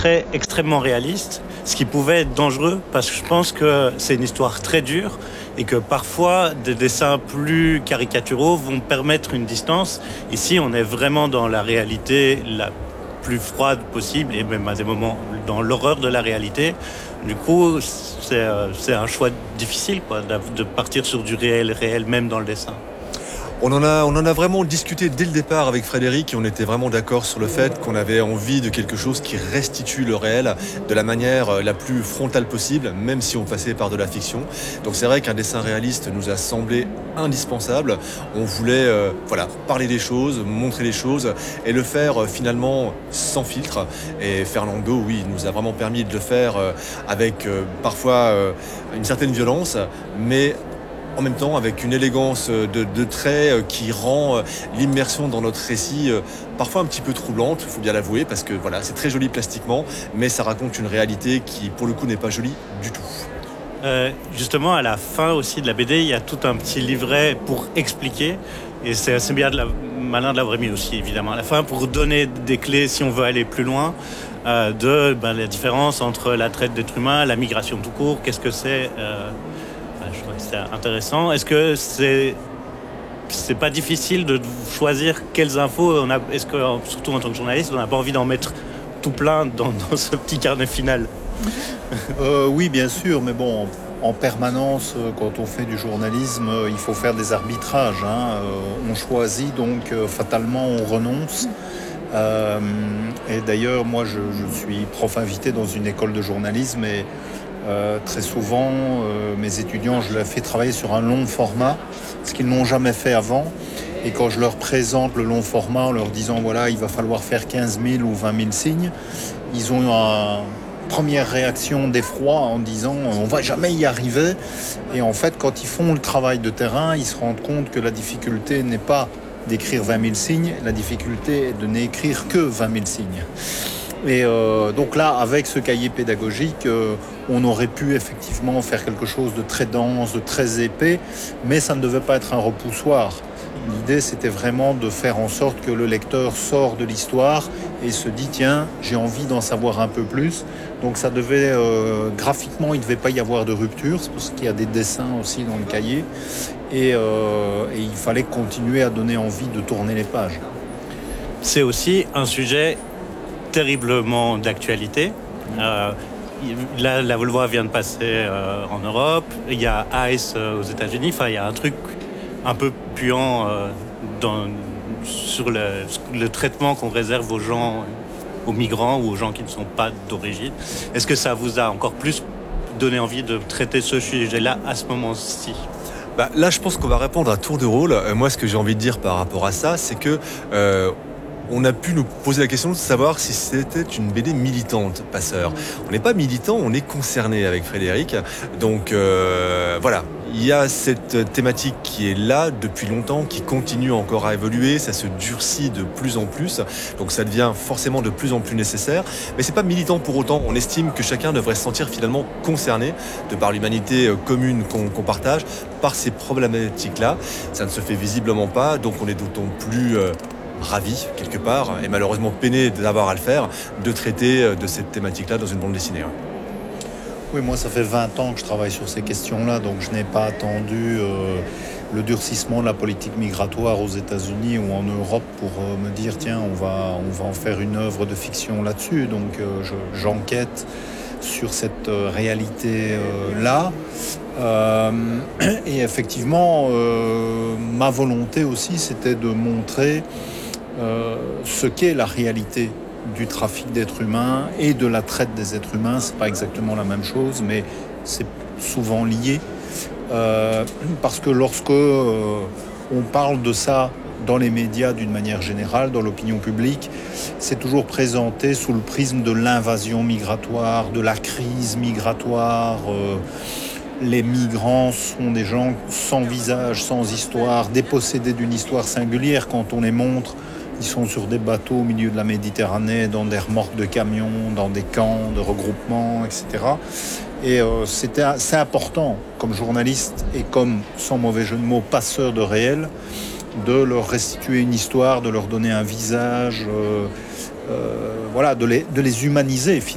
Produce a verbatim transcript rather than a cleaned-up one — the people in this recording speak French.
très extrêmement réaliste, ce qui pouvait être dangereux parce que je pense que c'est une histoire très dure et que parfois des dessins plus caricaturaux vont permettre une distance. Ici, on est vraiment dans la réalité la plus froide possible et même à des moments dans l'horreur de la réalité. Du coup, c'est, c'est un choix difficile quoi, de partir sur du réel, réel même dans le dessin. On en a, on en a vraiment discuté dès le départ avec Frédéric et on était vraiment d'accord sur le fait qu'on avait envie de quelque chose qui restitue le réel de la manière la plus frontale possible, même si on passait par de la fiction. Donc c'est vrai qu'un dessin réaliste nous a semblé indispensable. On voulait euh, voilà, parler des choses, montrer les choses et le faire euh, finalement sans filtre. Et Fernando, oui, nous a vraiment permis de le faire euh, avec euh, parfois euh, une certaine violence, mais en même temps avec une élégance de, de traits qui rend l'immersion dans notre récit parfois un petit peu troublante, il faut bien l'avouer, parce que voilà, c'est très joli plastiquement, mais ça raconte une réalité qui, pour le coup, n'est pas jolie du tout. Euh, justement, à la fin aussi de la B D, il y a tout un petit livret pour expliquer, et c'est assez bien de la, malin de l'avoir mis aussi, évidemment, à la fin, pour donner des clés si on veut aller plus loin, euh, de ben, la différence entre la traite d'êtres humains, la migration tout court, qu'est-ce que c'est euh, je trouvais que c'était intéressant. Est-ce que c'est c'est pas difficile de choisir quelles infos on a, est-ce que surtout en tant que journaliste, on n'a pas envie d'en mettre tout plein dans, dans ce petit carnet final? euh, Oui, bien sûr, mais bon, en permanence, quand on fait du journalisme, il faut faire des arbitrages. Hein. On choisit, donc fatalement, on renonce. Euh, et d'ailleurs, moi, je, je suis prof invité dans une école de journalisme et Euh, très souvent, euh, mes étudiants, je leur fais travailler sur un long format, ce qu'ils n'ont jamais fait avant. Et quand je leur présente le long format en leur disant voilà, il va falloir faire quinze mille ou vingt mille signes, ils ont une première réaction d'effroi en disant on va jamais y arriver. Et en fait, quand ils font le travail de terrain, ils se rendent compte que la difficulté n'est pas d'écrire vingt mille signes, la difficulté est de n'écrire que vingt mille signes. Et euh, donc là, avec ce cahier pédagogique, euh, on aurait pu effectivement faire quelque chose de très dense, de très épais, mais ça ne devait pas être un repoussoir. L'idée, c'était vraiment de faire en sorte que le lecteur sort de l'histoire et se dit tiens, j'ai envie d'en savoir un peu plus. Donc ça devait, euh, graphiquement, il ne devait pas y avoir de rupture, c'est parce qu'il y a des dessins aussi dans le cahier. Et, euh, et il fallait continuer à donner envie de tourner les pages. C'est aussi un sujet terriblement d'actualité. Euh, là, la Volvo vient de passer euh, en Europe. Il y a ICE euh, aux États-Unis. Enfin, il y a un truc un peu puant euh, dans, sur le, le traitement qu'on réserve aux gens, aux migrants ou aux gens qui ne sont pas d'origine. Est-ce que ça vous a encore plus donné envie de traiter ce sujet-là à ce moment-ci? Bah, là, je pense qu'on va répondre à tour de rôle. Euh, moi, ce que j'ai envie de dire par rapport à ça, c'est que euh, on a pu nous poser la question de savoir si c'était une B D militante, Passeur. On n'est pas militant, on est concerné avec Frédéric. Donc euh, voilà, il y a cette thématique qui est là depuis longtemps, qui continue encore à évoluer, ça se durcit de plus en plus, donc ça devient forcément de plus en plus nécessaire. Mais c'est pas militant pour autant, on estime que chacun devrait se sentir finalement concerné de par l'humanité commune qu'on, qu'on partage, par ces problématiques-là. Ça ne se fait visiblement pas, donc on est d'autant plus... Euh, ravi quelque part et malheureusement peiné d'avoir à le faire, de traiter de cette thématique-là dans une bande dessinée. Oui, moi ça fait vingt ans que je travaille sur ces questions-là, donc je n'ai pas attendu euh, le durcissement de la politique migratoire aux États-Unis ou en Europe pour euh, me dire tiens, on va, on va en faire une œuvre de fiction là-dessus. Donc euh, je, j'enquête sur cette euh, réalité-là. Euh, et effectivement, euh, ma volonté aussi, c'était de montrer Euh, ce qu'est la réalité du trafic d'êtres humains et de la traite des êtres humains. C'est pas exactement la même chose, mais c'est souvent lié. Euh, parce que lorsque euh, on parle de ça dans les médias d'une manière générale, dans l'opinion publique, c'est toujours présenté sous le prisme de l'invasion migratoire, de la crise migratoire. Euh, Les migrants sont des gens sans visage, sans histoire, dépossédés d'une histoire singulière. Quand on les montre, ils sont sur des bateaux au milieu de la Méditerranée, dans des remorques de camions, dans des camps de regroupement, et cetera. Et euh, c'était, c'est important, comme journaliste et comme, sans mauvais jeu de mots, passeur de réel, de leur restituer une histoire, de leur donner un visage, euh, euh, voilà, de les, de les humaniser finalement.